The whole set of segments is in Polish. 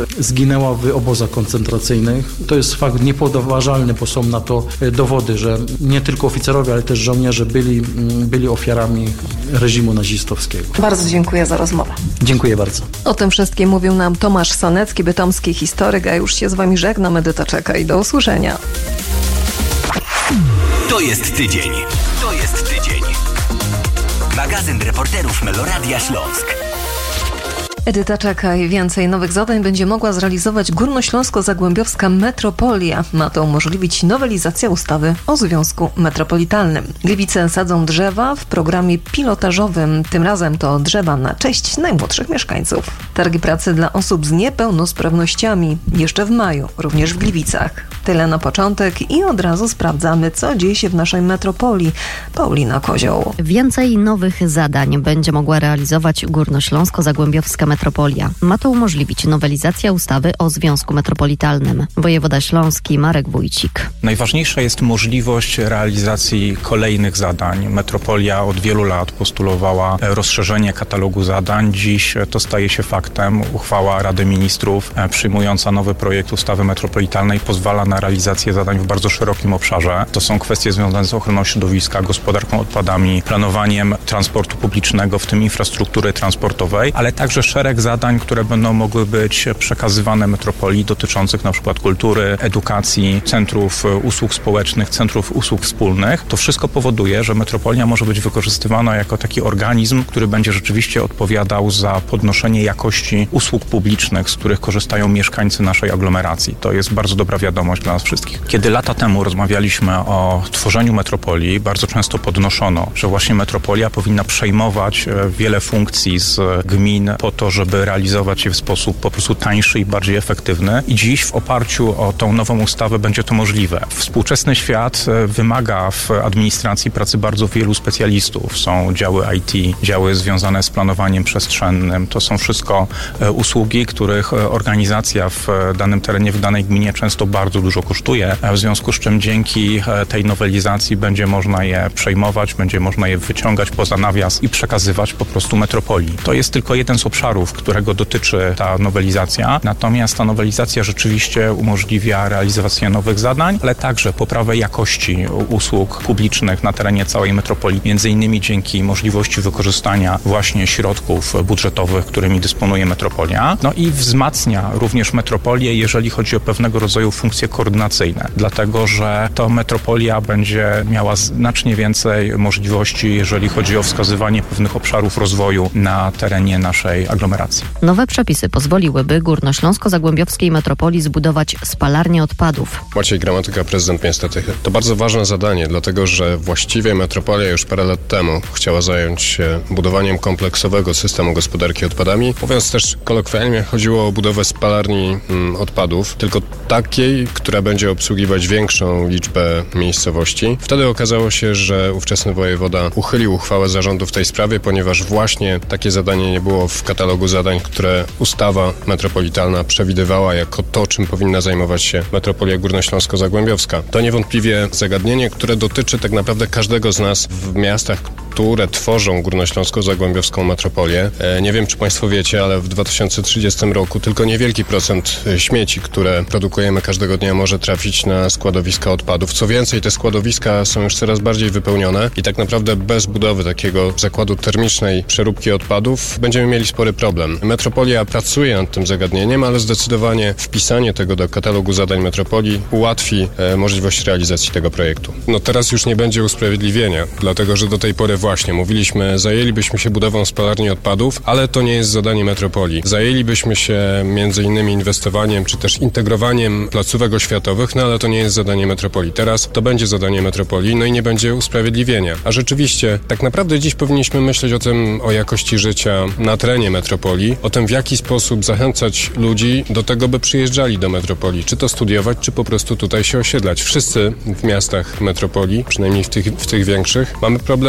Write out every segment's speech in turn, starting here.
zginęła w obozach koncentracyjnych. To jest fakt niepodważalny, bo są na to dowody, że nie tylko oficerowie, ale też żołnierze byli ofiarami reżimu nazistowskiego. Bardzo dziękuję za rozmowę. Dziękuję bardzo. O tym wszystkim mówił nam Tomasz Sonecki, bytomski historyk, a już się z Wami żegnam. Edyta Czeka i do usłyszenia. To jest tydzień. To jest tydzień. Magazyn reporterów Meloradia Śląsk. Edyta Czeka i więcej nowych zadań będzie mogła zrealizować Górnośląsko-Zagłębiowska Metropolia. Ma to umożliwić nowelizacja ustawy o Związku Metropolitalnym. Gliwice sadzą drzewa w programie pilotażowym. Tym razem to drzewa na cześć najmłodszych mieszkańców. Targi pracy dla osób z niepełnosprawnościami jeszcze w maju, również w Gliwicach. Tyle na początek i od razu sprawdzamy, co dzieje się w naszej metropolii. Paulina Kozioł. Więcej nowych zadań będzie mogła realizować Górnośląsko-Zagłębiowska Metropolia. Ma to umożliwić nowelizacja ustawy o Związku Metropolitalnym. Wojewoda śląski Marek Wójcik. Najważniejsza jest możliwość realizacji kolejnych zadań. Metropolia od wielu lat postulowała rozszerzenie katalogu zadań. Dziś to staje się faktem. Uchwała Rady Ministrów przyjmująca nowy projekt ustawy metropolitalnej pozwala na realizację zadań w bardzo szerokim obszarze. To są kwestie związane z ochroną środowiska, gospodarką odpadami, planowaniem transportu publicznego, w tym infrastruktury transportowej, ale także szereg zadań, które będą mogły być przekazywane metropolii dotyczących na przykład kultury, edukacji, centrów usług społecznych, centrów usług wspólnych. To wszystko powoduje, że metropolia może być wykorzystywana jako taki organizm, który będzie rzeczywiście odpowiadał za podnoszenie jakości usług publicznych, z których korzystają mieszkańcy naszej aglomeracji. To jest bardzo dobra wiadomość dla nas wszystkich. Kiedy lata temu rozmawialiśmy o tworzeniu metropolii, bardzo często podnoszono, że właśnie metropolia powinna przejmować wiele funkcji z gmin po to, żeby realizować je w sposób po prostu tańszy i bardziej efektywny. I dziś w oparciu o tą nową ustawę będzie to możliwe. Współczesny świat wymaga w administracji pracy bardzo wielu specjalistów. Są działy IT, działy związane z planowaniem przestrzennym. To są wszystko usługi, których organizacja w danym terenie, w danej gminie często bardzo dużo kosztuje. W związku z czym dzięki tej nowelizacji będzie można je przejmować, będzie można je wyciągać poza nawias i przekazywać po prostu metropolii. To jest tylko jeden z obszarów, którego dotyczy ta nowelizacja. Natomiast ta nowelizacja rzeczywiście umożliwia realizację nowych zadań, ale także poprawę jakości usług publicznych na terenie całej metropolii, między innymi dzięki możliwości wykorzystania właśnie środków budżetowych, którymi dysponuje metropolia. No i wzmacnia również metropolię, jeżeli chodzi o pewnego rodzaju funkcje koordynacyjne, dlatego że to metropolia będzie miała znacznie więcej możliwości, jeżeli chodzi o wskazywanie pewnych obszarów rozwoju na terenie naszej aglomeracji. Nowe przepisy pozwoliłyby Górnośląsko-Zagłębiowskiej Metropolii zbudować spalarnię odpadów. Maciej Gramatyka, prezydent miasta Tychy. To bardzo ważne zadanie, dlatego że właściwie metropolia już parę lat temu chciała zająć się budowaniem kompleksowego systemu gospodarki odpadami. Mówiąc też kolokwialnie, chodziło o budowę spalarni odpadów, tylko takiej, która będzie obsługiwać większą liczbę miejscowości. Wtedy okazało się, że ówczesny wojewoda uchylił uchwałę zarządu w tej sprawie, ponieważ właśnie takie zadanie nie było w katalogu zadań, które ustawa metropolitalna przewidywała jako to, czym powinna zajmować się metropolia górnośląsko-zagłębiowska. To niewątpliwie zagadnienie, które dotyczy tak naprawdę każdego z nas w miastach, które tworzą Górnośląsko-Zagłębiowską metropolię. Nie wiem, czy Państwo wiecie, ale w 2030 roku tylko niewielki procent śmieci, które produkujemy każdego dnia, może trafić na składowiska odpadów. Co więcej, te składowiska są już coraz bardziej wypełnione i tak naprawdę bez budowy takiego zakładu termicznej przeróbki odpadów będziemy mieli spory problem. Metropolia pracuje nad tym zagadnieniem, ale zdecydowanie wpisanie tego do katalogu zadań metropolii ułatwi możliwość realizacji tego projektu. No teraz już nie będzie usprawiedliwienia, dlatego że do tej pory właśnie mówiliśmy, zajęlibyśmy się budową spalarni odpadów, ale to nie jest zadanie metropolii. Zajęlibyśmy się między innymi inwestowaniem czy też integrowaniem placówek oświatowych, no ale to nie jest zadanie metropolii. Teraz to będzie zadanie metropolii, no i nie będzie usprawiedliwienia. A rzeczywiście, tak naprawdę dziś powinniśmy myśleć o tym, o jakości życia na terenie metropolii, o tym, w jaki sposób zachęcać ludzi do tego, by przyjeżdżali do metropolii, czy to studiować, czy po prostu tutaj się osiedlać. Wszyscy w miastach metropolii, przynajmniej w tych większych, mamy problem z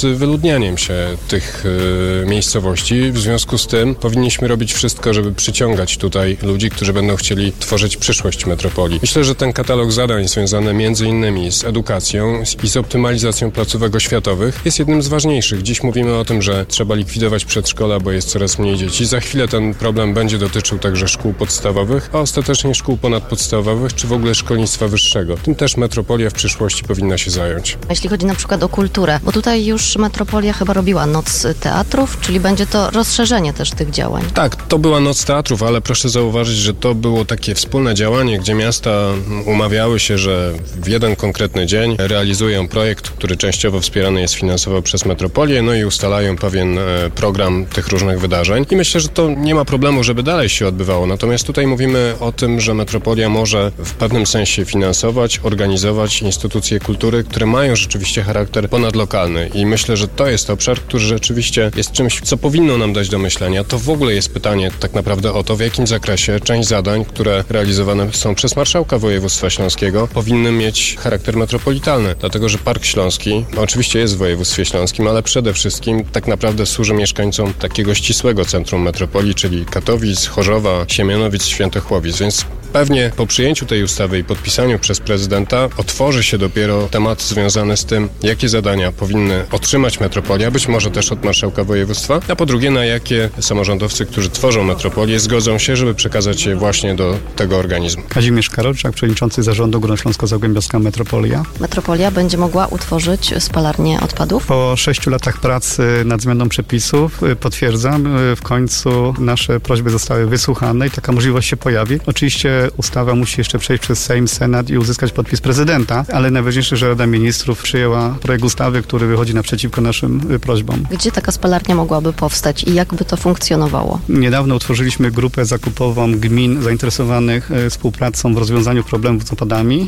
wyludnianiem się tych miejscowości. W związku z tym powinniśmy robić wszystko, żeby przyciągać tutaj ludzi, którzy będą chcieli tworzyć przyszłość metropolii. Myślę, że ten katalog zadań związany między innymi z edukacją i z optymalizacją placówek oświatowych jest jednym z ważniejszych. Dziś mówimy o tym, że trzeba likwidować przedszkola, bo jest coraz mniej dzieci. Za chwilę ten problem będzie dotyczył także szkół podstawowych, a ostatecznie szkół ponadpodstawowych, czy w ogóle szkolnictwa wyższego. Tym też metropolia w przyszłości powinna się zająć. Jeśli chodzi na przykład o kulturę, bo tutaj już metropolia chyba robiła Noc Teatrów, czyli będzie to rozszerzenie też tych działań. Tak, to była Noc Teatrów, ale proszę zauważyć, że to było takie wspólne działanie, gdzie miasta umawiały się, że w jeden konkretny dzień realizują projekt, który częściowo wspierany jest finansowo przez metropolię, no i ustalają pewien program tych różnych wydarzeń. I myślę, że to nie ma problemu, żeby dalej się odbywało. Natomiast tutaj mówimy o tym, że metropolia może w pewnym sensie finansować, organizować instytucje kultury, które mają rzeczywiście charakter ponadlokalny. I myślę, że to jest obszar, który rzeczywiście jest czymś, co powinno nam dać do myślenia. To w ogóle jest pytanie tak naprawdę o to, w jakim zakresie część zadań, które realizowane są przez marszałka województwa śląskiego, powinny mieć charakter metropolitalny. Dlatego, że Park Śląski oczywiście jest w województwie śląskim, ale przede wszystkim tak naprawdę służy mieszkańcom takiego ścisłego centrum metropolii, czyli Katowic, Chorzowa, Siemianowic, Świętochłowic. Więc pewnie po przyjęciu tej ustawy i podpisaniu przez prezydenta otworzy się dopiero temat związany z tym, jakie zadania powinny otrzymać metropolia, być może też od marszałka województwa, a po drugie, na jakie samorządowcy, którzy tworzą metropolię, zgodzą się, żeby przekazać je właśnie do tego organizmu. Kazimierz Karolczak, przewodniczący zarządu Górnośląsko-Zagłębiowska Metropolia. Metropolia będzie mogła utworzyć spalarnię odpadów? Po 6 latach pracy nad zmianą przepisów potwierdzam, w końcu nasze prośby zostały wysłuchane i taka możliwość się pojawi. Oczywiście ustawa musi jeszcze przejść przez Sejm, Senat i uzyskać podpis prezydenta, ale najważniejsze, że Rada Ministrów przyjęła projekt ustawy, który wychodzi naprzeciwko naszym prośbom. Gdzie taka spalarnia mogłaby powstać i jak by to funkcjonowało? Niedawno utworzyliśmy grupę zakupową gmin zainteresowanych współpracą w rozwiązaniu problemów z odpadami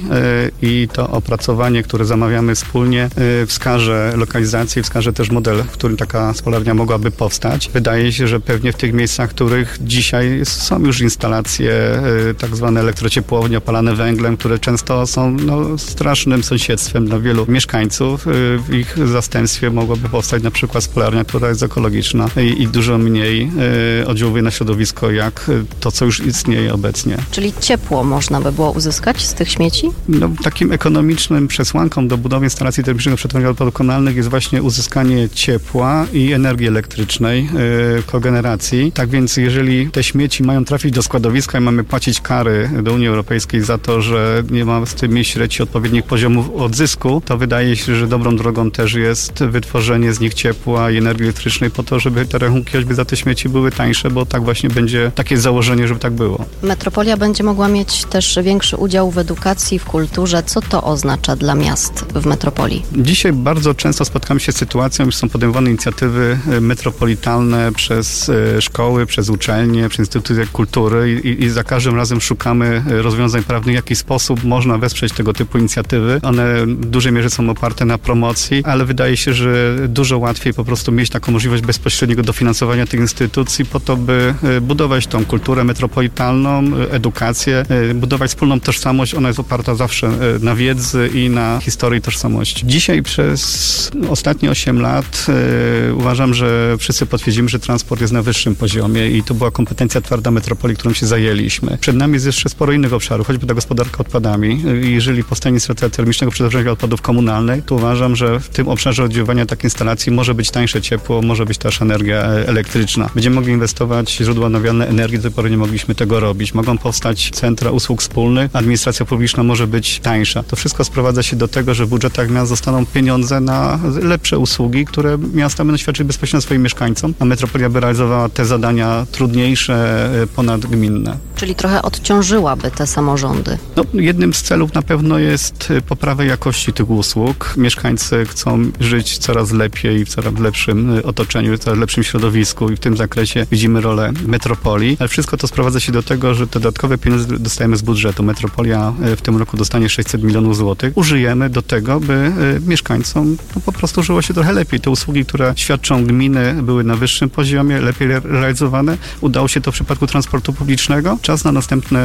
i to opracowanie, które zamawiamy wspólnie, wskaże lokalizację, wskaże też model, w którym taka spalarnia mogłaby powstać. Wydaje się, że pewnie w tych miejscach, w których dzisiaj są już instalacje tak zwane elektrociepłownie opalane węglem, które często są strasznym sąsiedztwem dla wielu mieszkańców. W ich zastępstwie mogłaby powstać na przykład spalarnia, która jest ekologiczna i dużo mniej oddziałuje na środowisko, jak to, co już istnieje obecnie. Czyli ciepło można by było uzyskać z tych śmieci? Takim ekonomicznym przesłanką do budowy instalacji termicznego przetwarzania odpadów komunalnych jest właśnie uzyskanie ciepła i energii elektrycznej, kogeneracji. Tak więc jeżeli te śmieci mają trafić do składowiska i mamy płacić kary do Unii Europejskiej za to, że nie ma z tym średnich odpowiednich poziomów odzysku, to wydaje się, że dobrą drogą też jest wytworzenie z nich ciepła i energii elektrycznej po to, żeby te rachunki choćby za te śmieci były tańsze, bo tak właśnie będzie takie założenie, żeby tak było. Metropolia będzie mogła mieć też większy udział w edukacji, w kulturze. Co to oznacza dla miast w metropolii? Dzisiaj bardzo często spotkamy się z sytuacją, że są podejmowane inicjatywy metropolitalne przez szkoły, przez uczelnie, przez instytucje kultury i za każdym razem szukamy rozwiązań prawnych, w jaki sposób można wesprzeć tego typu inicjatywy. One w dużej mierze są oparte na promocji, ale wydaje się, że dużo łatwiej po prostu mieć taką możliwość bezpośredniego dofinansowania tych instytucji po to, by budować tą kulturę metropolitalną, edukację, budować wspólną tożsamość. Ona jest oparta zawsze na wiedzy i na historii tożsamości. Dzisiaj przez ostatnie 8 lat uważam, że wszyscy potwierdzimy, że transport jest na wyższym poziomie i to była kompetencja twarda metropolii, którą się zajęliśmy. Przed nami jest jeszcze sporo innych obszarów, choćby ta gospodarka odpadami. Jeżeli powstanie instalacja termicznego przetwarzania odpadów komunalnych, to uważam, że w tym obszarze oddziaływania takiej instalacji może być tańsze ciepło, może być też energia elektryczna. Będziemy mogli inwestować w źródła odnawialnej energii, do tej pory nie mogliśmy tego robić. Mogą powstać centra usług wspólnych, administracja publiczna może być tańsza. To wszystko sprowadza się do tego, że w budżetach miast zostaną pieniądze na lepsze usługi, które miasta będą świadczyć bezpośrednio swoim mieszkańcom, a metropolia by realizowała te zadania trudniejsze, ponadgminne. Czyli trochę odciążyłaby te samorządy. Jednym z celów na pewno jest poprawa jakości tych usług. Mieszkańcy chcą żyć coraz lepiej, w coraz lepszym otoczeniu, w coraz lepszym środowisku i w tym zakresie widzimy rolę metropolii, ale wszystko to sprowadza się do tego, że te dodatkowe pieniądze dostajemy z budżetu. Metropolia w tym roku dostanie 600 milionów złotych. Użyjemy do tego, by mieszkańcom po prostu żyło się trochę lepiej. Te usługi, które świadczą gminy, były na wyższym poziomie, lepiej realizowane. Udało się to w przypadku transportu publicznego. Czas na następne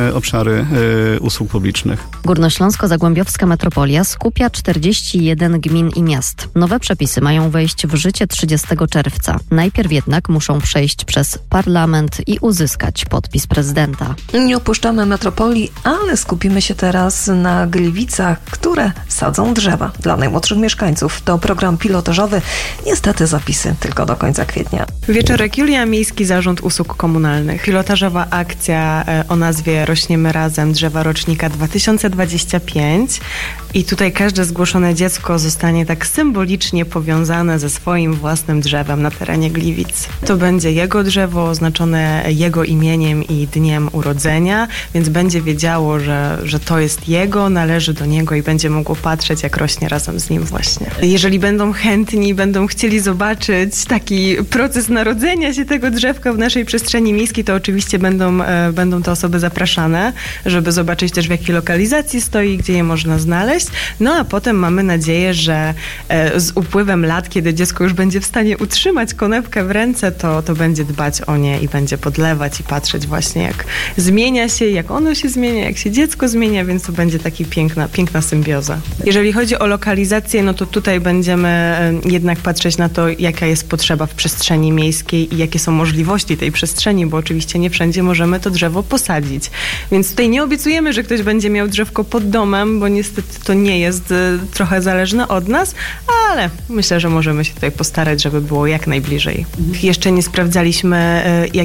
obszary usług publicznych. Górnośląsko-Zagłębiowska metropolia skupia 41 gmin i miast. Nowe przepisy mają wejść w życie 30 czerwca. Najpierw jednak muszą przejść przez parlament i uzyskać podpis prezydenta. Nie opuszczamy metropolii, ale skupimy się teraz na Gliwicach, które sadzą drzewa dla najmłodszych mieszkańców. To program pilotażowy. Niestety zapisy tylko do końca kwietnia. Wieczorek Julia, Miejski Zarząd Usług Komunalnych. Pilotażowa akcja o nazwie Rośniemy Razem, drzewa rocznika 2025. I tutaj każde zgłoszone dziecko zostanie tak symbolicznie powiązane ze swoim własnym drzewem na terenie Gliwic. To będzie jego drzewo oznaczone jego imieniem i dniem urodzenia, więc będzie wiedziało, że to jest jego, należy do niego i będzie mogło patrzeć, jak rośnie razem z nim właśnie. Jeżeli będą chętni, będą chcieli zobaczyć taki proces narodzenia się tego drzewka w naszej przestrzeni miejskiej, to oczywiście będą te osoby zapraszane, żeby zobaczyć też, w jakiej lokalizacji stoi, gdzie je można znaleźć. No a potem mamy nadzieję, że z upływem lat, kiedy dziecko już będzie w stanie utrzymać konewkę w ręce, to będzie dbać o nie i będzie podlewać i patrzeć właśnie, jak zmienia się, jak ono się zmienia, jak się dziecko zmienia, więc to będzie taka piękna symbioza. Jeżeli chodzi o lokalizację, no to tutaj będziemy jednak patrzeć na to, jaka jest potrzeba w przestrzeni miejskiej i jakie są możliwości tej przestrzeni, bo oczywiście nie wszędzie możemy to drzewo posadzić. Więc tutaj nie obiecujemy, że ktoś będzie miał drzewko pod domem, bo niestety to nie jest trochę zależne od nas, ale myślę, że możemy się tutaj postarać, żeby było jak najbliżej. Jeszcze nie sprawdzaliśmy,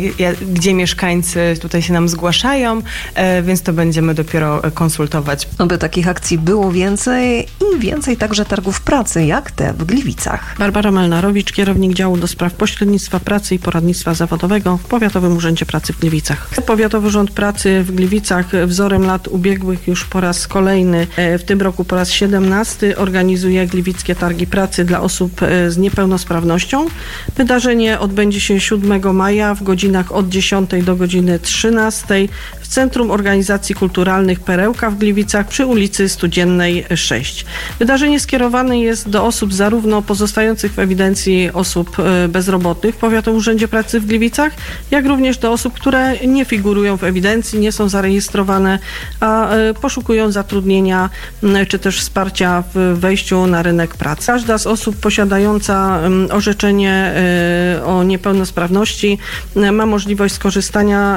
gdzie mieszkańcy tutaj się nam zgłaszają, więc to będziemy dopiero konsultować. Aby takich akcji było więcej i więcej także targów pracy, jak te w Gliwicach. Barbara Melnarowicz, kierownik działu do spraw pośrednictwa pracy i poradnictwa zawodowego w Powiatowym Urzędzie Pracy w Gliwicach. Powiatowy Urząd Pracy w Gliwicach wzorem lat ubiegłych już po raz kolejny, w tym roku po raz 17, organizuje Gliwickie Targi Pracy dla osób z niepełnosprawnością. Wydarzenie odbędzie się 7 maja w godzinach od 10 do godziny 13 w Centrum Organizacji Kulturalnych Perełka w Gliwicach przy ulicy Studziennej 6. Wydarzenie skierowane jest do osób zarówno pozostających w ewidencji osób bezrobotnych w Powiatowym Urzędzie Pracy w Gliwicach, jak również do osób, które nie figurują w ewidencji, nie są zarejestrowane, a poszukują zatrudnienia czy też wsparcia w wejściu na rynek pracy. Każda z osób posiadająca orzeczenie o niepełnosprawności ma możliwość skorzystania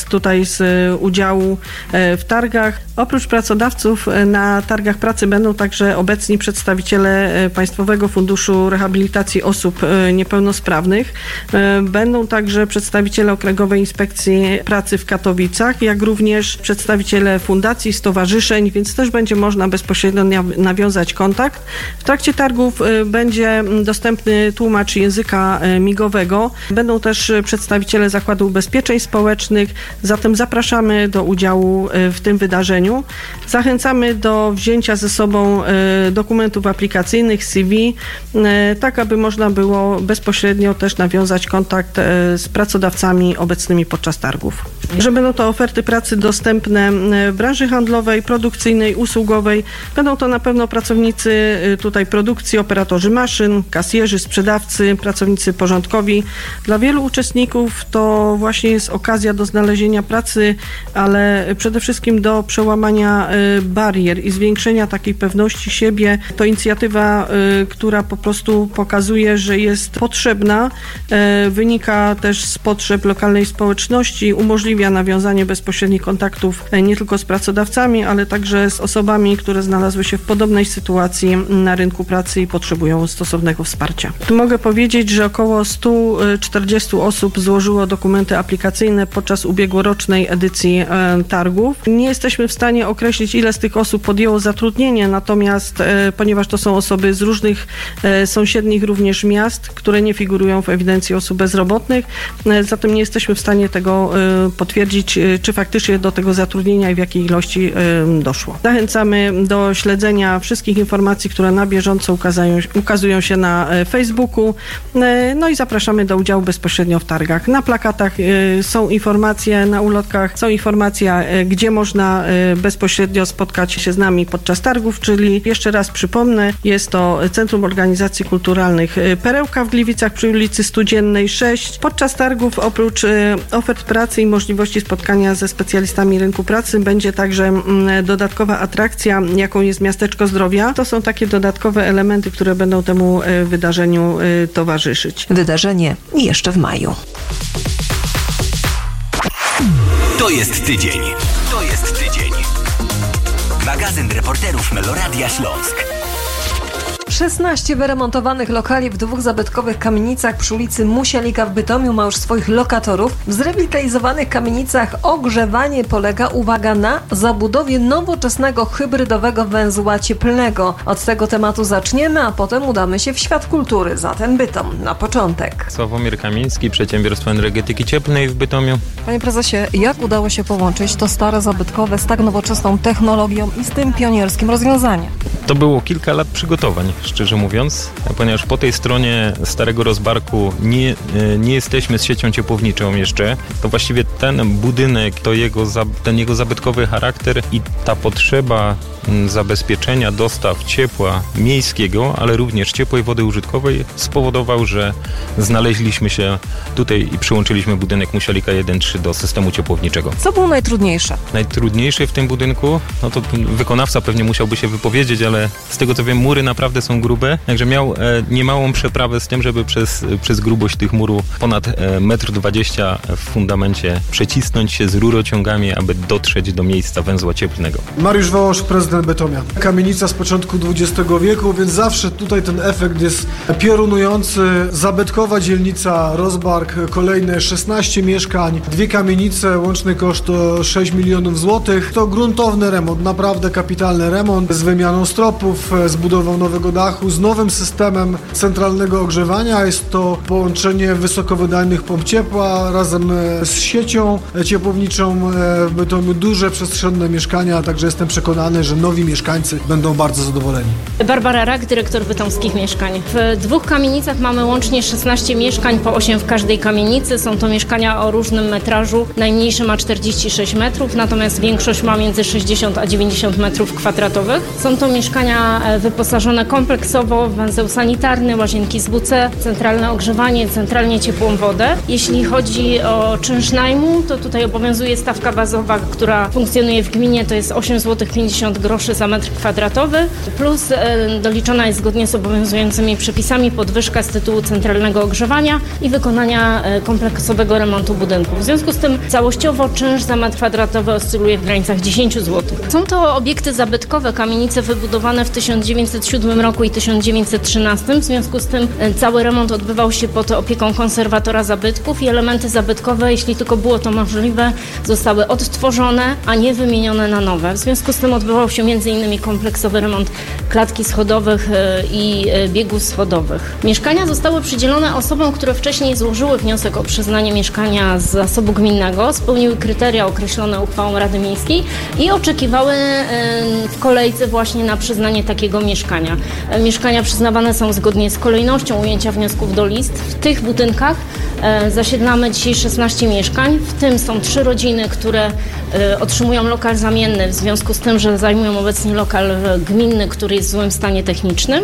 z udziału w targach. Oprócz pracodawców na targach pracy będą także obecni przedstawiciele Państwowego Funduszu Rehabilitacji Osób Niepełnosprawnych. Będą także przedstawiciele Okręgowej Inspekcji Pracy w Katowicach, jak również przedstawiciele fundacji, stowarzyszeń, więc też będzie można bezpośrednio nawiązać kontakt. W trakcie targów będzie dostępny tłumacz języka migowego. Będą też przedstawiciele Zakładu Ubezpieczeń Społecznych, zatem zapraszamy do udziału w tym wydarzeniu. Zachęcamy do wzięcia ze sobą dokumentów aplikacyjnych, CV, tak aby można było bezpośrednio też nawiązać kontakt z pracodawcami obecnymi podczas targów. Że będą to oferty pracy dostępne w branży handlowej, produkcyjnej, usługowej. Będą to na pewno pracownicy tutaj produkcji, operatorzy maszyn, kasjerzy, sprzedawcy, pracownicy porządkowi. Dla wielu uczestników to właśnie jest okazja do znalezienia pracy, ale przede wszystkim do przełamania barier i zwiększenia takiej pewności siebie. To inicjatywa, która po prostu pokazuje, że jest potrzebna, wynika też z potrzeb lokalnej społeczności, umożliwia nawiązanie bezpośrednich kontaktów nie tylko z pracodawcami, ale także z osobami, które znalazły się w podobnej sytuacji na rynku pracy i potrzebują stosownego wsparcia. Tu mogę powiedzieć, że około 140 osób złożyło dokumenty aplikacyjne podczas ubiegłorocznej edycji targów. Nie jesteśmy w stanie określić, ile z tych osób podjęło zatrudnienie, natomiast ponieważ to są osoby z różnych sąsiednich również miast, które nie figurują w ewidencji osób bezrobotnych, zatem nie jesteśmy w stanie tego potwierdzić, czy faktycznie do tego zatrudnienia i w jakiej ilości doszło. Zachęcamy do śledzenia wszystkich informacji, które na bieżąco ukazują się na Facebooku, no i zapraszamy do udziału bezpośrednio w targach. Na plakatach są informacje, na ulotkach są informacje, gdzie można bezpośrednio spotkać się z nami podczas targów, czyli jeszcze raz przypomnę, jest to Centrum Organizacji Kulturalnych Perełka w Gliwicach przy ulicy Studziennej 6. Podczas targów oprócz ofert pracy i możliwości możliwości spotkania ze specjalistami rynku pracy. Będzie także dodatkowa atrakcja, jaką jest Miasteczko Zdrowia. To są takie dodatkowe elementy, które będą temu wydarzeniu towarzyszyć. Wydarzenie jeszcze w maju. To jest tydzień. To jest tydzień. Magazyn reporterów Meloradia Śląsk. 16 wyremontowanych lokali w 2 zabytkowych kamienicach przy ulicy Musielika w Bytomiu ma już swoich lokatorów. W zrewitalizowanych kamienicach ogrzewanie polega, uwaga, na zabudowie nowoczesnego hybrydowego węzła cieplnego. Od tego tematu zaczniemy, a potem udamy się w świat kultury. Zatem Bytom na początek. Sławomir Kamiński, Przedsiębiorstwo Energetyki Cieplnej w Bytomiu. Panie prezesie, jak udało się połączyć to stare zabytkowe z tak nowoczesną technologią i z tym pionierskim rozwiązaniem? To było kilka lat przygotowań, szczerze mówiąc, ponieważ po tej stronie Starego Rozbarku nie jesteśmy z siecią ciepłowniczą jeszcze. To właściwie ten budynek, ten jego zabytkowy charakter i ta potrzeba zabezpieczenia dostaw ciepła miejskiego, ale również ciepłej wody użytkowej spowodował, że znaleźliśmy się tutaj i przyłączyliśmy budynek Musielika 1-3 do systemu ciepłowniczego. Co było najtrudniejsze? Najtrudniejsze w tym budynku, no to wykonawca pewnie musiałby się wypowiedzieć, ale z tego co wiem, mury naprawdę są grube, także miał niemałą przeprawę z tym, żeby przez grubość tych murów ponad 1,20 m w fundamencie przecisnąć się z rurociągami, aby dotrzeć do miejsca węzła cieplnego. Mariusz Wołosz, prezydent Bytomia. Kamienica z początku XX wieku, więc zawsze tutaj ten efekt jest piorunujący. Zabytkowa dzielnica Rozbark, kolejne 16 mieszkań, 2 kamienice, łączny koszt to 6 milionów złotych. To gruntowny remont, naprawdę kapitalny remont z wymianą stropów, z budową nowego dachu, z nowym systemem centralnego ogrzewania. Jest to połączenie wysokowydajnych pomp ciepła razem z siecią ciepłowniczą w Bytomiu. Duże, przestrzenne mieszkania, także jestem przekonany, że nowi mieszkańcy będą bardzo zadowoleni. Barbara Rak, dyrektor bytomskich mieszkań. W 2 kamienicach mamy łącznie 16 mieszkań, po 8 w każdej kamienicy. Są to mieszkania o różnym metrażu. Najmniejszy ma 46 metrów, natomiast większość ma między 60 a 90 metrów kwadratowych. Są to mieszkania wyposażone kompleksowo w węzeł sanitarny, łazienki z WC, centralne ogrzewanie, centralnie ciepłą wodę. Jeśli chodzi o czynsz najmu, to tutaj obowiązuje stawka bazowa, która funkcjonuje w gminie, to jest 8,50 zł za metr kwadratowy, plus doliczona jest zgodnie z obowiązującymi przepisami podwyżka z tytułu centralnego ogrzewania i wykonania kompleksowego remontu budynku. W związku z tym całościowo czynsz za metr kwadratowy oscyluje w granicach 10 zł. Są to obiekty zabytkowe, kamienice wybudowane w 1907 roku i 1913. W związku z tym cały remont odbywał się pod opieką konserwatora zabytków i elementy zabytkowe, jeśli tylko było to możliwe, zostały odtworzone, a nie wymienione na nowe. W związku z tym odbywał się m.in. kompleksowy remont klatki schodowych i biegów schodowych. Mieszkania zostały przydzielone osobom, które wcześniej złożyły wniosek o przyznanie mieszkania z zasobu gminnego, spełniły kryteria określone uchwałą Rady Miejskiej i oczekiwały w kolejce właśnie na przyznanie takiego mieszkania. Mieszkania przyznawane są zgodnie z kolejnością ujęcia wniosków do list. W tych budynkach zasiedlamy dzisiaj 16 mieszkań, w tym są 3 rodziny, które otrzymują lokal zamienny w związku z tym, że zajmują obecnie lokal gminny, który jest w złym stanie technicznym.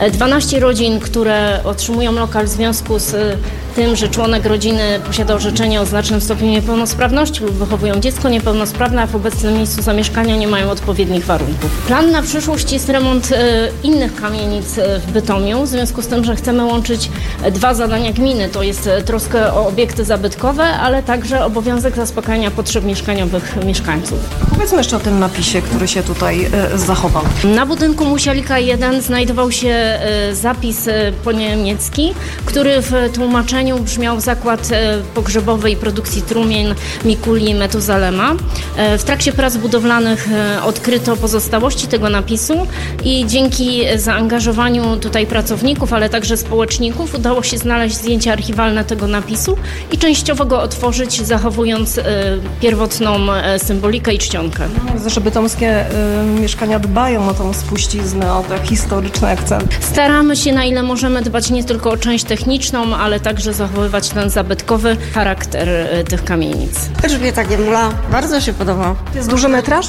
12 rodzin, które otrzymują lokal w związku z tym, że członek rodziny posiada orzeczenie o znacznym stopniu niepełnosprawności lub wychowują dziecko niepełnosprawne, a w obecnym miejscu zamieszkania nie mają odpowiednich warunków. Plan na przyszłość jest remont innych kamienic w Bytomiu, w związku z tym, że chcemy łączyć 2 zadania gminy. To jest troskę o obiekty zabytkowe, ale także obowiązek zaspokajania potrzeb mieszkaniowych mieszkańców. Powiedzmy jeszcze o tym napisie, który się tutaj zachował. Na budynku Musielika 1 znajdował się zapis po niemiecki, który w tłumaczeniu brzmiał Zakład Pogrzebowy i Produkcji Trumien Mikuli Metuzalema. W trakcie prac budowlanych odkryto pozostałości tego napisu i dzięki zaangażowaniu tutaj pracowników, ale także społeczników udało się znaleźć zdjęcia archiwalne tego napisu i częściowo go otworzyć, zachowując pierwotną symbolikę i czcionkę. Widzę, że bytomskie mieszkania dbają o tą spuściznę, o te historyczne akcenty. Staramy się, na ile możemy, dbać nie tylko o część techniczną, ale także zachowywać ten zabytkowy charakter tych kamienic. Elżbieta Giemula, bardzo się podoba. To jest duży metraż?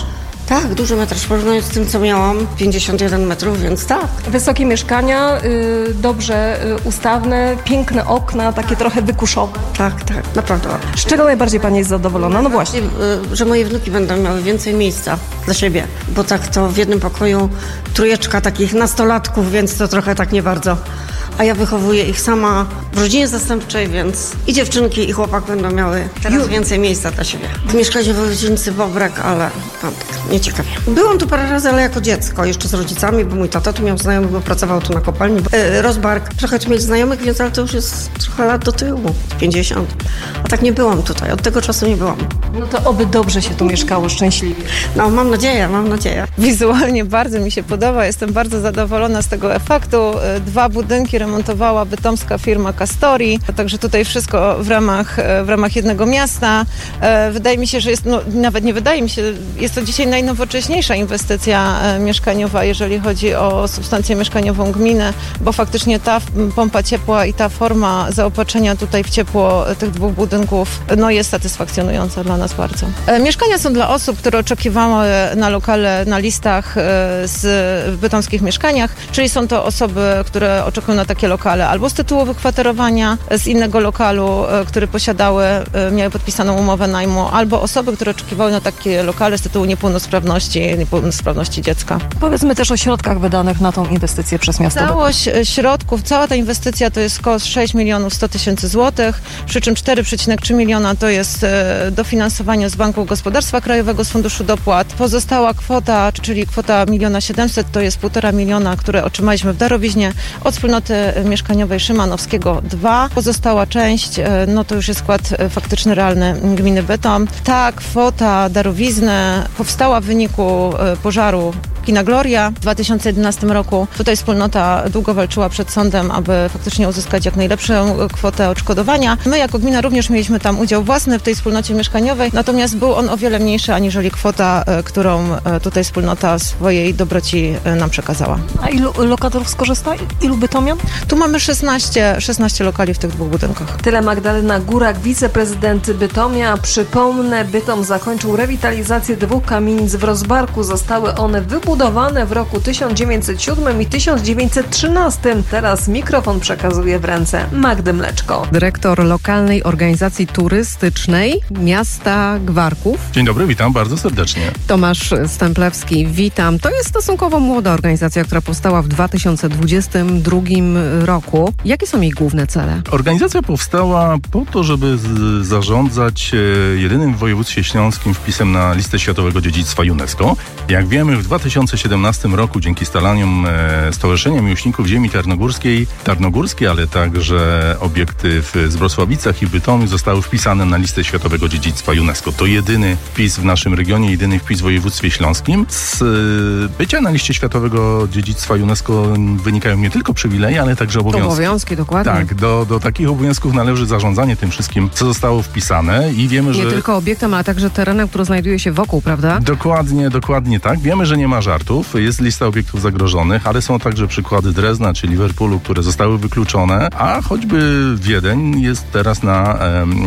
Tak, duży metraż, porównując z tym, co miałam, 51 metrów, więc tak. Wysokie mieszkania, dobrze ustawne, piękne okna, takie trochę wykuszowe. Tak, naprawdę. Z czego najbardziej Pani jest zadowolona? No właśnie. Że moje wnuki będą miały więcej miejsca dla siebie, bo tak to w jednym pokoju trójeczka takich nastolatków, więc to trochę tak nie bardzo. A ja wychowuję ich sama w rodzinie zastępczej, więc i dziewczynki, i chłopak będą miały teraz więcej miejsca dla siebie. W mieszkaniu w dzielnicy Bobrek, ale tak nieciekawie. Byłam tu parę razy, ale jako dziecko, jeszcze z rodzicami, bo mój tata tu miał znajomych, bo pracował tu na kopalni. Rozbark, trochę tu mieli znajomych, więc ale to już jest trochę lat do tyłu, 50. A tak nie byłam tutaj, od tego czasu nie byłam. No to oby dobrze się tu mieszkało, szczęśliwie. No mam nadzieję. Wizualnie bardzo mi się podoba, jestem bardzo zadowolona z tego efektu. 2 budynki remontowała bytomska firma Castori, także tutaj wszystko w ramach jednego miasta. Wydaje mi się, że jest, nawet nie wydaje mi się, jest to dzisiaj najnowocześniejsza inwestycja mieszkaniowa, jeżeli chodzi o substancję mieszkaniową gminy, bo faktycznie ta pompa ciepła i ta forma zaopatrzenia tutaj w ciepło tych 2 budynków jest satysfakcjonująca dla nas bardzo. Mieszkania są dla osób, które oczekiwały na lokale na listach w bytomskich mieszkaniach, czyli są to osoby, które oczekują na takie lokale albo z tytułu wykwaterowania z innego lokalu, który posiadały, miały podpisaną umowę najmu, albo osoby, które oczekiwały na takie lokale z tytułu niepełnosprawności dziecka. Powiedzmy też o środkach wydanych na tą inwestycję przez miasto. Całość środków, cała ta inwestycja to jest koszt 6 100 000 złotych, przy czym 4,3 miliona to jest dofinansowanie z Banku Gospodarstwa Krajowego z Funduszu Dopłat. Pozostała kwota, czyli kwota 1 700 000 to jest 1,5 miliona, które otrzymaliśmy w darowiźnie od wspólnoty mieszkaniowej Szymanowskiego 2. Pozostała część, to już jest skład faktyczny, realny gminy Bytom. Ta kwota darowizny powstała w wyniku pożaru kina Gloria w 2011 roku. Tutaj wspólnota długo walczyła przed sądem, aby faktycznie uzyskać jak najlepszą kwotę odszkodowania. My jako gmina również mieliśmy tam udział własny w tej wspólnocie mieszkaniowej, natomiast był on o wiele mniejszy aniżeli kwota, którą tutaj wspólnota swojej dobroci nam przekazała. A ilu lokatorów skorzysta? Ilu bytomian? Tu mamy 16 lokali w tych 2 budynkach. Tyle Magdalena Górak, wiceprezydent Bytomia. Przypomnę, Bytom zakończył rewitalizację 2 kamienic w Rozbarku. Zostały one wybudowane w roku 1907 i 1913. Teraz mikrofon przekazuje w ręce Magdy Mleczko. Dyrektor lokalnej organizacji turystycznej miasta Gwarków. Dzień dobry, witam bardzo serdecznie. Tomasz Stemplewski, witam. To jest stosunkowo młoda organizacja, która powstała w 2022 roku. Jakie są jej główne cele? Organizacja powstała po to, żeby zarządzać jedynym w województwie śląskim wpisem na listę światowego dziedzictwa UNESCO. Jak wiemy, w 2017 roku dzięki staraniom Stowarzyszenia Miłośników Ziemi Tarnogórskiej, ale także obiekty w Zbrosławicach i Bytomiu zostały wpisane na listę światowego dziedzictwa UNESCO. To jedyny wpis w naszym regionie, jedyny wpis w województwie śląskim. Z bycia na liście światowego dziedzictwa UNESCO wynikają nie tylko przywileje, ale także obowiązki. Obowiązki, dokładnie. Tak, do takich obowiązków należy zarządzanie tym wszystkim, co zostało wpisane i wiemy, że... Nie tylko obiektem, ale także terenem, który znajduje się wokół, prawda? Dokładnie tak. Wiemy, że nie ma żartów. Jest lista obiektów zagrożonych, ale są także przykłady Drezna czy Liverpoolu, które zostały wykluczone, a choćby Wiedeń jest teraz na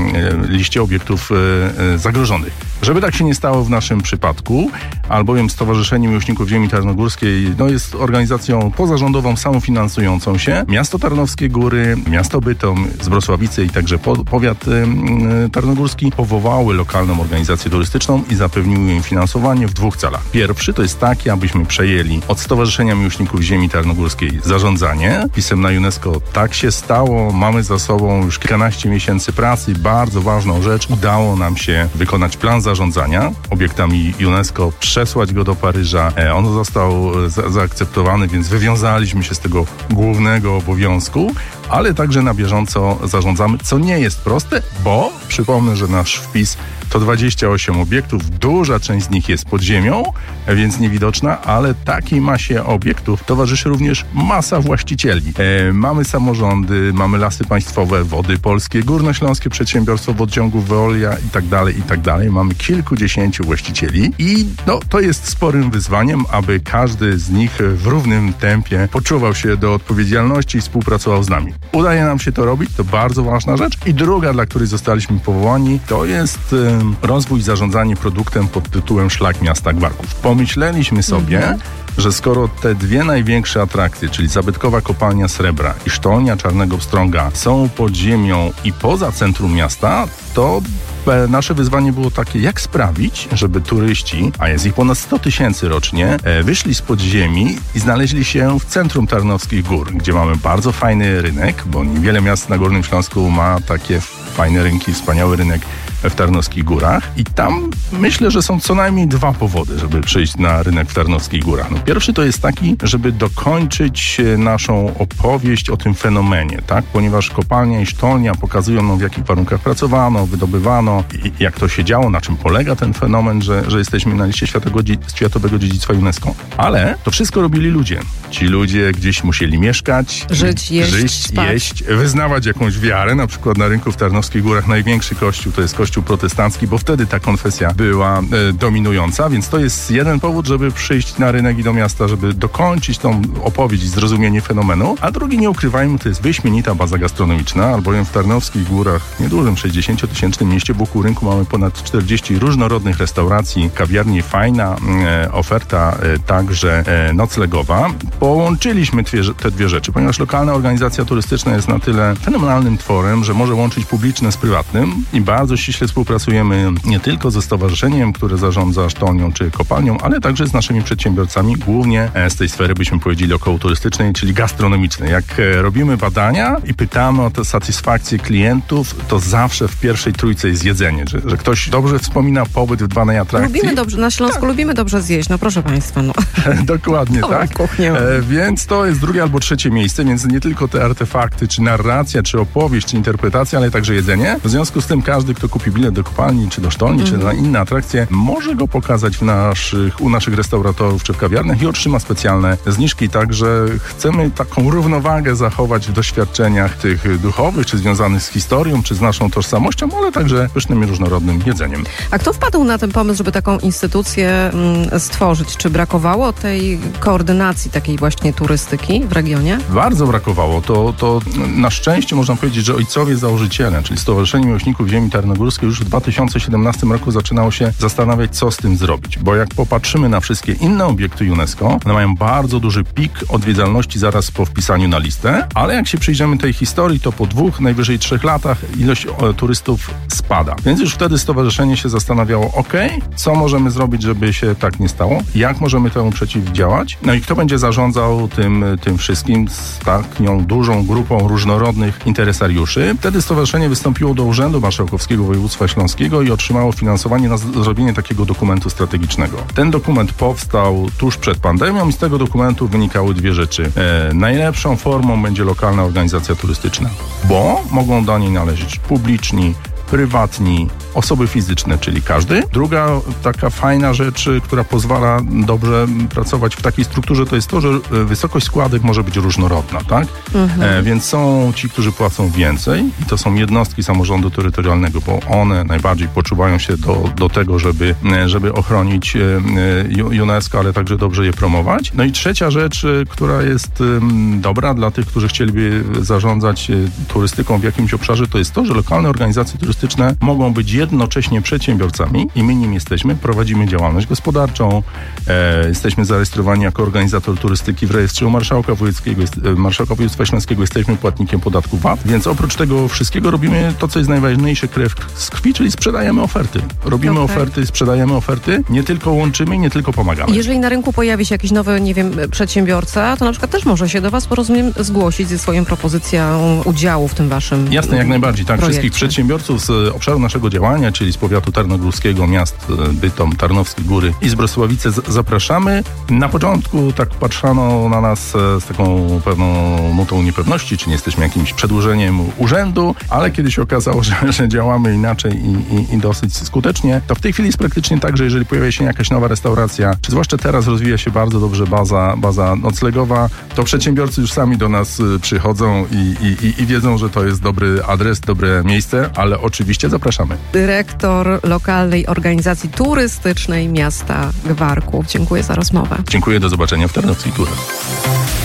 liście obiektów zagrożonych. Żeby tak się nie stało w naszym przypadku, albowiem Stowarzyszenie Miłośników Ziemi Tarnogórskiej jest organizacją pozarządową, samofinansującą się. Miasto Tarnowskie Góry, miasto Bytom, Zbrosławice i także powiat tarnogórski powołały lokalną organizację turystyczną i zapewniły im finansowanie w 2 celach. Pierwszy to jest taki, abyśmy przejęli od Stowarzyszenia Miłośników Ziemi Tarnogórskiej zarządzanie wpisem na UNESCO. Tak się stało. Mamy za sobą już kilkanaście miesięcy pracy. Bardzo ważną rzecz. Udało nam się wykonać plan zarządzania obiektami UNESCO, przesłać go do Paryża. On został zaakceptowany, więc wywiązaliśmy się z tego głównego obowiązku, ale także na bieżąco zarządzamy, co nie jest proste, bo przypomnę, że nasz wpis to 28 obiektów, duża część z nich jest pod ziemią, więc niewidoczna, ale takiej masie obiektów towarzyszy również masa właścicieli. Mamy samorządy, mamy Lasy Państwowe, Wody Polskie, Górnośląskie Przedsiębiorstwo Wodociągów Veolia i tak dalej. Mamy kilkudziesięciu właścicieli i to jest sporym wyzwaniem, aby każdy z nich w równym tempie poczuwał się do odpowiedzialności i współpracował z nami. Udaje nam się to robić, to bardzo ważna rzecz. I druga, dla której zostaliśmy powołani, to jest firmowym rozwój i zarządzanie produktem pod tytułem Szlak Miasta Gwarków. Pomyśleliśmy sobie, że skoro te dwie największe atrakcje, czyli zabytkowa kopalnia srebra i sztolnia Czarnego Pstrąga są pod ziemią i poza centrum miasta, to nasze wyzwanie było takie, jak sprawić, żeby turyści, a jest ich ponad 100 000 rocznie, wyszli z podziemi i znaleźli się w centrum Tarnowskich Gór, gdzie mamy bardzo fajny rynek, bo niewiele miast na Górnym Śląsku ma takie fajne rynki, wspaniały rynek w Tarnowskich Górach i tam myślę, że są co najmniej dwa powody, żeby przyjść na rynek w Tarnowskich Górach. No, pierwszy to jest taki, żeby dokończyć naszą opowieść o tym fenomenie, tak? Ponieważ kopalnia i sztolnia pokazują nam, w jakich warunkach pracowano, wydobywano i jak to się działo, na czym polega ten fenomen, że jesteśmy na liście Światowego Dziedzictwa UNESCO. Ale to wszystko robili ludzie. Ci ludzie gdzieś musieli mieszkać, żyć, jeść, wyznawać jakąś wiarę. Na przykład na rynku w Tarnowskich Górach największy kościół to jest kościół protestancki, bo wtedy ta konfesja była dominująca, więc to jest jeden powód, żeby przyjść na rynek i do miasta, żeby dokończyć tą opowieść i zrozumienie fenomenu, a drugi, nie ukrywajmy, to jest wyśmienita baza gastronomiczna, albowiem w Tarnowskich Górach, niedużym 60-tysięcznym mieście, wokół rynku mamy ponad 40 różnorodnych restauracji, kawiarni, fajna oferta także noclegowa. Połączyliśmy te dwie rzeczy, ponieważ lokalna organizacja turystyczna jest na tyle fenomenalnym tworem, że może łączyć publiczne z prywatnym i bardzo ściśle współpracujemy nie tylko ze stowarzyszeniem, które zarządza sztolnią czy kopalnią, ale także z naszymi przedsiębiorcami, głównie z tej sfery, byśmy powiedzieli, okołoturystycznej, czyli gastronomicznej. Jak robimy badania i pytamy o tę satysfakcję klientów, to zawsze w pierwszej trójce jest jedzenie, że ktoś dobrze wspomina pobyt w danej atrakcji. Lubimy dobrze, na Śląsku lubimy dobrze zjeść, no proszę Państwa. No. Dokładnie, tak. Kuchnię. Więc to jest drugie albo trzecie miejsce, więc nie tylko te artefakty, czy narracja, czy opowieść, czy interpretacja, ale także jedzenie. W związku z tym każdy, kto kupi bilet do kopalni, czy do sztolni, czy na inne atrakcje, może go pokazać u naszych restauratorów, czy w kawiarniach i otrzyma specjalne zniżki. Także chcemy taką równowagę zachować w doświadczeniach tych duchowych, czy związanych z historią, czy z naszą tożsamością, ale także pysznym i różnorodnym jedzeniem. A kto wpadł na ten pomysł, żeby taką instytucję stworzyć? Czy brakowało tej koordynacji takiej właśnie turystyki w regionie? Bardzo brakowało. To na szczęście można powiedzieć, że ojcowie założyciele, czyli Stowarzyszenie Miłośników Ziemi Tarnogórskiej, już w 2017 roku zaczynało się zastanawiać, co z tym zrobić. Bo jak popatrzymy na wszystkie inne obiekty UNESCO, one mają bardzo duży pik odwiedzalności zaraz po wpisaniu na listę, ale jak się przyjrzymy tej historii, to po 2, najwyżej 3 latach ilość turystów spada. Więc już wtedy stowarzyszenie się zastanawiało, co możemy zrobić, żeby się tak nie stało? Jak możemy temu przeciwdziałać? No i kto będzie zarządzał tym wszystkim z taką dużą grupą różnorodnych interesariuszy? Wtedy stowarzyszenie wystąpiło do Urzędu Marszałkowskiego Województwa Śląskiego i otrzymało finansowanie na zrobienie takiego dokumentu strategicznego. Ten dokument powstał tuż przed pandemią i z tego dokumentu wynikały dwie rzeczy. Najlepszą formą będzie lokalna organizacja turystyczna, bo mogą do niej należeć publiczni, prywatni, osoby fizyczne, czyli każdy. Druga taka fajna rzecz, która pozwala dobrze pracować w takiej strukturze, to jest to, że wysokość składek może być różnorodna, tak? Więc są ci, którzy płacą więcej i to są jednostki samorządu terytorialnego, bo one najbardziej poczuwają się do tego, żeby ochronić UNESCO, ale także dobrze je promować. No i trzecia rzecz, która jest dobra dla tych, którzy chcieliby zarządzać turystyką w jakimś obszarze, to jest to, że lokalne organizacje turystyczne mogą być jednocześnie przedsiębiorcami i my nim jesteśmy, prowadzimy działalność gospodarczą, jesteśmy zarejestrowani jako organizator turystyki w rejestrze Marszałka Województwa Śląskiego, jesteśmy płatnikiem podatku VAT, więc oprócz tego wszystkiego robimy to, co jest najważniejsze, krew z krwi, czyli sprzedajemy oferty. Robimy oferty, sprzedajemy oferty, nie tylko łączymy, nie tylko pomagamy. Jeżeli na rynku pojawi się jakiś nowy, przedsiębiorca, to na przykład też może się do Was, porozumiem, zgłosić ze swoją propozycją udziału w tym Waszym Jasne, jak najbardziej, tak. projekcie. Wszystkich przedsiębiorców z obszaru naszego działania, czyli z powiatu tarnogórskiego, miast Bytom, Tarnowskie Góry i z Brosławice zapraszamy. Na początku tak patrzono na nas z taką pewną nutą niepewności, czy nie jesteśmy jakimś przedłużeniem urzędu, ale kiedy się okazało, że działamy inaczej i dosyć skutecznie, to w tej chwili jest praktycznie tak, że jeżeli pojawia się jakaś nowa restauracja, czy zwłaszcza teraz rozwija się bardzo dobrze baza noclegowa, to przedsiębiorcy już sami do nas przychodzą i wiedzą, że to jest dobry adres, dobre miejsce, ale oczywiście zapraszamy. Dyrektor lokalnej organizacji turystycznej miasta Gwarków. Dziękuję za rozmowę. Dziękuję, do zobaczenia w Tarnowskich Górach.